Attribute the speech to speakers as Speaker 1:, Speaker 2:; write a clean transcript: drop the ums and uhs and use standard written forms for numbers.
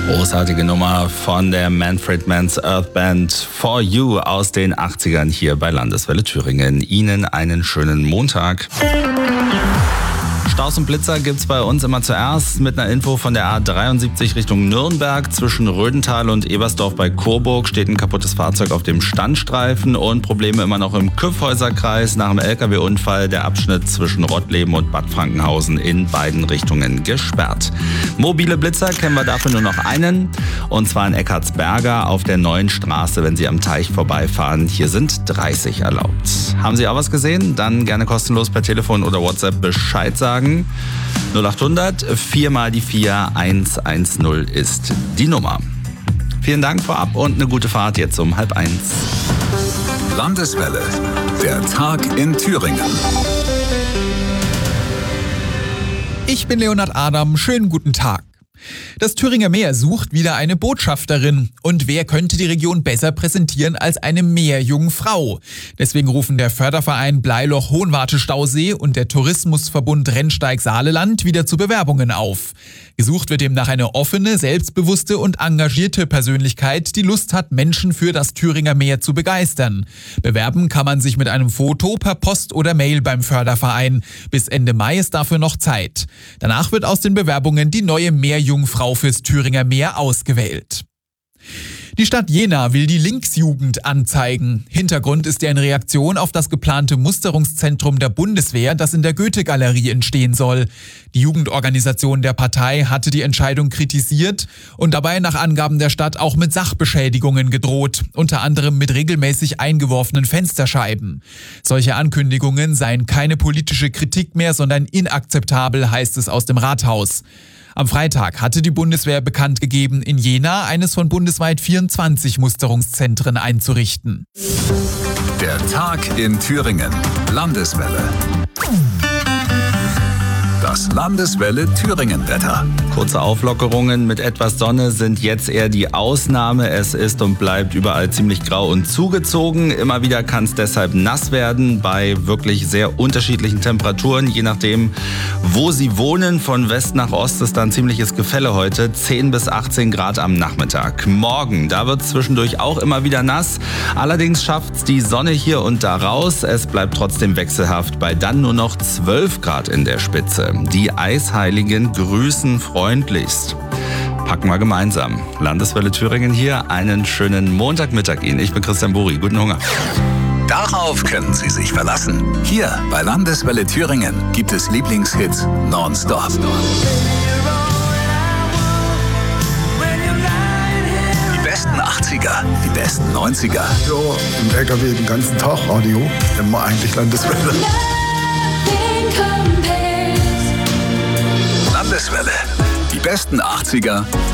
Speaker 1: Großartige Nummer von der Manfred Mann's Earth Band For You aus den 80ern hier bei Landeswelle Thüringen. Ihnen einen schönen Montag. Staus und Blitzer gibt's bei uns immer zuerst mit einer Info von der A73 Richtung Nürnberg. Zwischen Rödental und Ebersdorf bei Coburg steht ein kaputtes Fahrzeug auf dem Standstreifen und Probleme immer noch im Kyffhäuserkreis nach einem LKW-Unfall. Der Abschnitt zwischen Rottleben und Bad Frankenhausen in beiden Richtungen gesperrt. Mobile Blitzer kennen wir dafür nur noch einen, und zwar in Eckartsberger auf der neuen Straße, wenn Sie am Teich vorbeifahren. Hier sind 30 erlaubt. Haben Sie auch was gesehen? Dann gerne kostenlos per Telefon oder WhatsApp Bescheid sagen. 0800 4 mal die 4 110 ist die Nummer. Vielen Dank vorab und eine gute Fahrt jetzt um 12:30.
Speaker 2: Landeswelle, der Tag in Thüringen.
Speaker 3: Ich bin Leonhard Adam, schönen guten Tag. Das Thüringer Meer sucht wieder eine Botschafterin. Und wer könnte die Region besser präsentieren als eine Meerjungfrau? Deswegen rufen der Förderverein Bleiloch-Hohenwarte-Stausee und der Tourismusverbund Rennsteig-Saaleland wieder zu Bewerbungen auf. Gesucht wird demnach eine offene, selbstbewusste und engagierte Persönlichkeit, die Lust hat, Menschen für das Thüringer Meer zu begeistern. Bewerben kann man sich mit einem Foto per Post oder Mail beim Förderverein. Bis Ende Mai ist dafür noch Zeit. Danach wird aus den Bewerbungen die neue Meerjungfrau fürs Thüringer Meer ausgewählt. Die Stadt Jena will die Linksjugend anzeigen. Hintergrund ist deren Reaktion auf das geplante Musterungszentrum der Bundeswehr, das in der Goethe-Galerie entstehen soll. Die Jugendorganisation der Partei hatte die Entscheidung kritisiert und dabei nach Angaben der Stadt auch mit Sachbeschädigungen gedroht, unter anderem mit regelmäßig eingeworfenen Fensterscheiben. Solche Ankündigungen seien keine politische Kritik mehr, sondern inakzeptabel, heißt es aus dem Rathaus. Am Freitag hatte die Bundeswehr bekannt gegeben, in Jena eines von bundesweit 24 Musterungszentren einzurichten.
Speaker 2: Der Tag in Thüringen. Landeswelle. Das Landeswelle Thüringen-Wetter.
Speaker 1: Kurze Auflockerungen mit etwas Sonne sind jetzt eher die Ausnahme. Es ist und bleibt überall ziemlich grau und zugezogen. Immer wieder kann es deshalb nass werden bei wirklich sehr unterschiedlichen Temperaturen. Je nachdem, wo Sie wohnen, von West nach Ost ist dann ziemliches Gefälle heute. 10 bis 18 Grad am Nachmittag. Morgen, da wird es zwischendurch auch immer wieder nass. Allerdings schafft es die Sonne hier und da raus. Es bleibt trotzdem wechselhaft bei dann nur noch 12 Grad in der Spitze. Die Eisheiligen grüßen freundlichst. Packen wir gemeinsam. Landeswelle Thüringen hier. Einen schönen Montagmittag Ihnen. Ich bin Christian Buri. Guten Hunger.
Speaker 2: Darauf können Sie sich verlassen. Hier bei Landeswelle Thüringen gibt es Lieblingshits nonstop. Die besten 80er, die besten 90er.
Speaker 4: Ja, im LKW den ganzen Tag Radio. Immer eigentlich Landeswelle.
Speaker 2: Landeswelle. Die besten 80er